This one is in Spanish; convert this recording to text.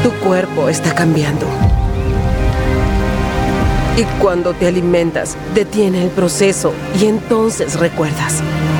Tu cuerpo está cambiando. Y cuando te alimentas, detiene el proceso y entonces recuerdas.